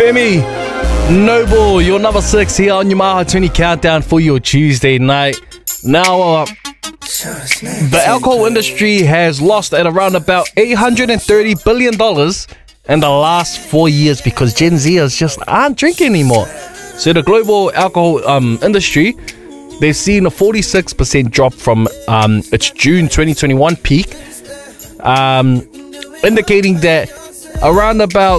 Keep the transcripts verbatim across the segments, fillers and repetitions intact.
Femi Noble, your number six here on your Maha twenty Countdown for your Tuesday night. Now, uh, the alcohol industry has lost at around about eight hundred thirty billion dollars in the last four years because Gen Zers just aren't drinking anymore. So the global alcohol um, industry, they've seen a forty-six percent drop from um, its June twenty twenty-one peak, um, indicating that around about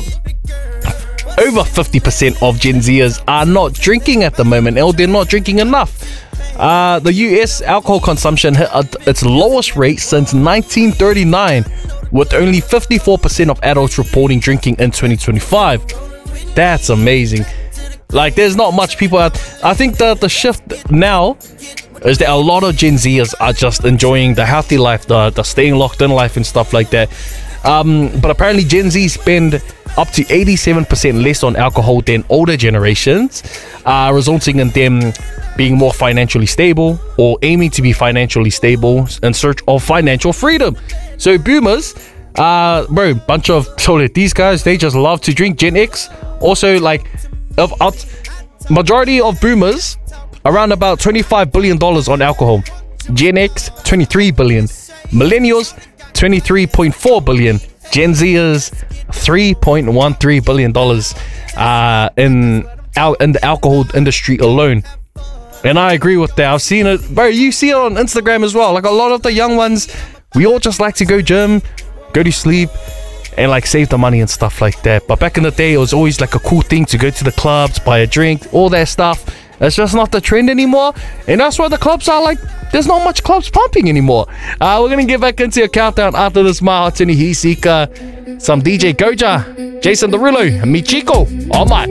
over fifty percent of Gen Zers are not drinking at the moment, or they're not drinking enough. Uh, the U S alcohol consumption hit its lowest rate since nineteen thirty-nine, with only fifty-four percent of adults reporting drinking in twenty twenty-five. That's amazing. Like, there's not much people out. I think that the shift now is that a lot of Gen Zers are just enjoying the healthy life, the, the staying locked in life and stuff like that. Um, but apparently Gen Z spend up to eighty-seven percent less on alcohol than older generations, uh, resulting in them being more financially stable or aiming to be financially stable in search of financial freedom. So boomers, uh, bro, bunch of, so these guys, they just love to drink. Gen X, also, like, of out, majority of boomers, around about twenty-five billion dollars on alcohol. Gen X, twenty-three billion. Millennials, twenty-three point four billion. Gen Zers, three point one three billion dollars uh, in, al- in the alcohol industry alone. And I agree with that. I've seen it, bro. You see it on Instagram as well. Like, a lot of the young ones, we all just like to go gym, go to sleep, and like save the money and stuff like that. But back in the day, it was always like a cool thing to go to the clubs, buy a drink, all that stuff. It's just not the trend anymore, and that's why the clubs are like, there's not much clubs pumping anymore. Uh, we're gonna get back into a countdown after this. Maha Tini Hisika, some D J Goja, Jason Derulo, and me Chico. Oh my.